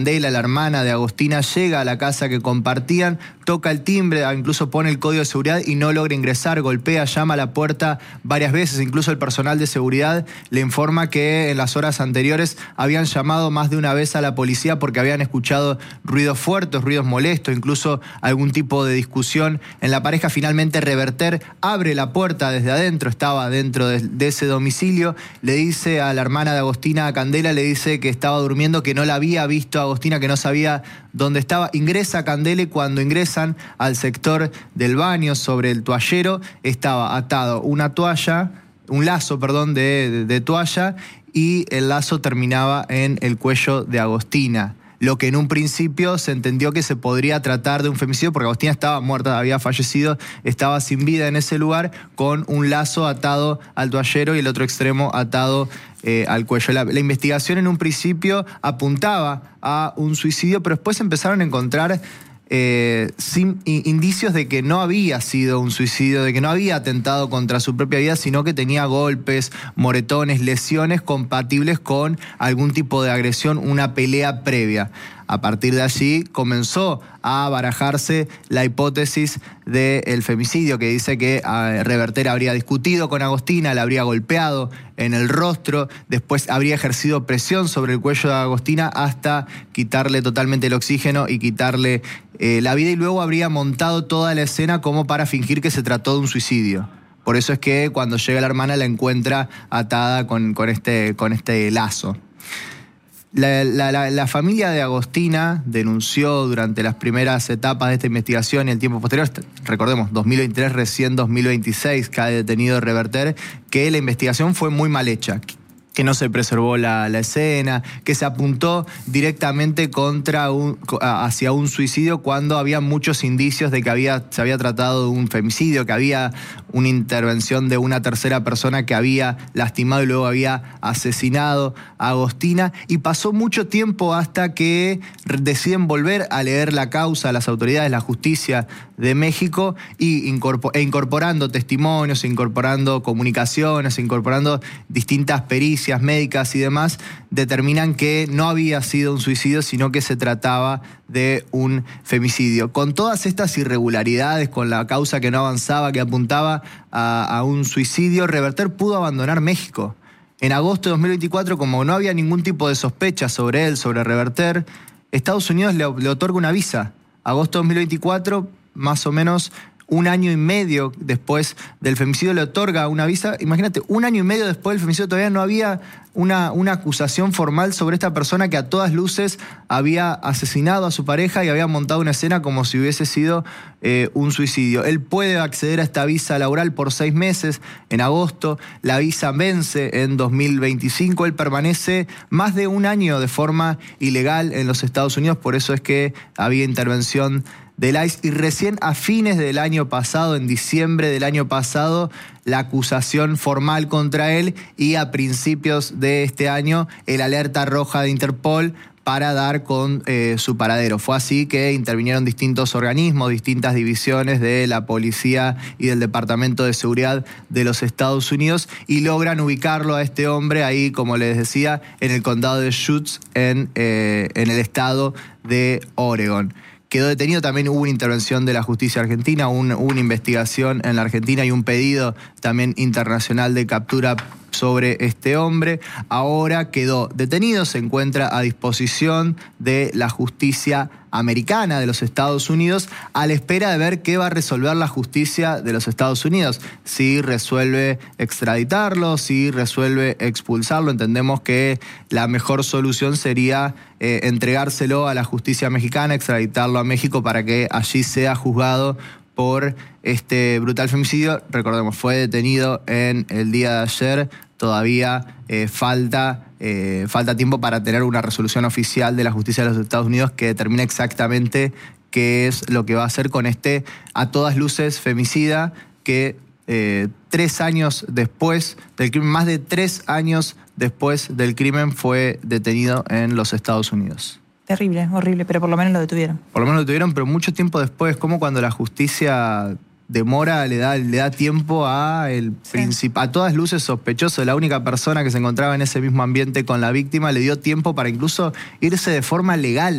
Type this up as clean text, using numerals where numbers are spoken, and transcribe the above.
Candela, la hermana de Agostina, llega a la casa que compartían, toca el timbre, incluso pone el código de seguridad y no logra ingresar, golpea, llama a la puerta varias veces, incluso el personal de seguridad le informa que en las horas anteriores habían llamado más de una vez a la policía porque habían escuchado ruidos fuertes, ruidos molestos, incluso algún tipo de discusión en la pareja. Finalmente Reverter abre la puerta desde adentro, estaba dentro de ese domicilio, le dice a la hermana de Agostina, a Candela, le dice que estaba durmiendo, que no la había visto a Agostina, que no sabía dónde estaba. Ingresa Candela y cuando ingresan al sector del baño, sobre el toallero, estaba atado un lazo de toalla, y el lazo terminaba en el cuello de Agostina. Lo que en un principio se entendió que se podría tratar de un femicidio porque Agostina estaba muerta, había fallecido, estaba sin vida en ese lugar, con un lazo atado al toallero y el otro extremo atado al cuello. La investigación en un principio apuntaba a un suicidio, pero después empezaron a encontrar indicios de que no había sido un suicidio, de que no había atentado contra su propia vida, sino que tenía golpes, moretones, lesiones compatibles con algún tipo de agresión, una pelea previa. A partir de allí comenzó a barajarse la hipótesis del femicidio, que dice que Reverter habría discutido con Agostina, la habría golpeado en el rostro, después habría ejercido presión sobre el cuello de Agostina hasta quitarle totalmente el oxígeno y quitarle la vida, y luego habría montado toda la escena como para fingir que se trató de un suicidio. Por eso es que cuando llega la hermana la encuentra atada con este lazo. La familia de Agostina denunció durante las primeras etapas de esta investigación y el tiempo posterior, recordemos, 2023, recién 2026, cae detenido Reverter, que la investigación fue muy mal hecha, que no se preservó la escena, que se apuntó directamente hacia un suicidio cuando había muchos indicios de que se había tratado de un femicidio, que había una intervención de una tercera persona que había lastimado y luego había asesinado a Agostina, y pasó mucho tiempo hasta que deciden volver a leer la causa a las autoridades, la justicia de México, y incorporando testimonios, incorporando comunicaciones, incorporando distintas pericias médicas y demás, determinan que no había sido un suicidio, sino que se trataba de un femicidio. Con todas estas irregularidades, con la causa que no avanzaba, que apuntaba a un suicidio, Reverter pudo abandonar México. En agosto de 2024, como no había ningún tipo de sospecha sobre él, sobre Reverter, Estados Unidos le otorga una visa. Agosto de 2024, más o menos un año y medio después del femicidio, le otorga una visa. Imagínate, un año y medio después del femicidio todavía no había una acusación formal sobre esta persona que a todas luces había asesinado a su pareja y había montado una escena como si hubiese sido un suicidio. Él puede acceder a esta visa laboral por 6 meses en agosto. La visa vence en 2025. Él permanece más de un año de forma ilegal en los Estados Unidos. Por eso es que había intervención del ICE, y recién a fines del año pasado, en diciembre del año pasado, la acusación formal contra él, y a principios de este año el alerta roja de Interpol para dar con su paradero. Fue así que intervinieron distintos organismos, distintas divisiones de la policía y del Departamento de Seguridad de los Estados Unidos, y logran ubicarlo a este hombre ahí, como les decía, en el condado de Schutz, en el estado de Oregon. Quedó detenido. También hubo una intervención de la justicia argentina, hubo una investigación en la Argentina y un pedido también internacional de captura sobre este hombre. Ahora quedó detenido, se encuentra a disposición de la justicia americana de los Estados Unidos, a la espera de ver qué va a resolver la justicia de los Estados Unidos. Si resuelve extraditarlo, si resuelve expulsarlo. Entendemos que la mejor solución sería entregárselo a la justicia mexicana, extraditarlo a México para que allí sea juzgado por este brutal femicidio. Recordemos, fue detenido en el día de ayer. Todavía falta tiempo para tener una resolución oficial de la justicia de los Estados Unidos que determine exactamente qué es lo que va a hacer con este, a todas luces, femicida, que 3 años después del crimen, más de 3 años después del crimen, fue detenido en los Estados Unidos. Terrible, horrible, pero por lo menos lo detuvieron. Por lo menos lo detuvieron, pero mucho tiempo después, como cuando la justicia demora, le da tiempo a todas luces sospechoso. La única persona que se encontraba en ese mismo ambiente con la víctima le dio tiempo para incluso irse de forma legal